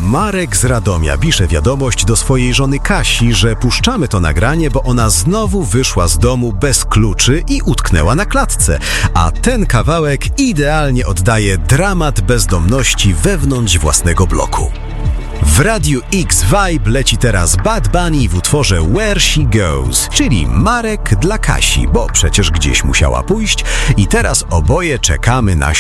Marek z Radomia pisze wiadomość do swojej żony Kasi, że puszczamy to nagranie, bo ona znowu wyszła z domu bez kluczy i utknęła na klatce, a ten kawałek idealnie oddaje dramat bezdomności wewnątrz własnego bloku. W Radiu X Vibe leci teraz Bad Bunny w utworze Where She Goes, czyli Marek dla Kasi, bo przecież gdzieś musiała pójść i teraz oboje czekamy na